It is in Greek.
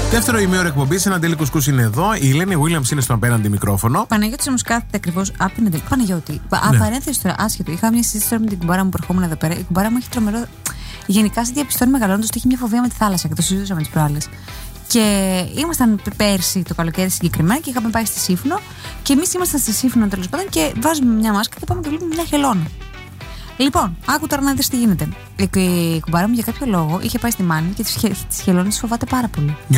Δεύτερο ημίωρο εκπομπής, ένα Ντέλη Κουσκούς είναι εδώ. Η Ελένη Williams είναι στο απέναντι μικρόφωνο. Παναγιώτης όμως κάθεται ακριβώς απέναντι. Παναγιώτη, παρένθεση τώρα, άσχετο. Είχα μια συζήτηση τώρα με την κουμπάρα μου που ερχόμουν εδώ πέρα. Η κουμπάρα μου έχει τρομερό. Γενικά, σε διαπιστώνει μεγαλώνοντας ότι έχει μια φοβία με τη θάλασσα και το συζητούσαμε τις προάλλες. Και ήμασταν πέρσι το καλοκαίρι συγκεκριμένα και είχαμε πάει στη Σύφνο. Και εμείς ήμασταν στη Σύφνο τέλος πάντων και βάζουμε μια μάσκα και πάμε και βλέπουμε μια χελώνα. Λοιπόν, άκου τώρα να δεις τι γίνεται. Η κουμπάρα μου για κάποιο λόγο είχε πάει στη Μάνη και τις χελώνες φοβάται πάρα πολύ.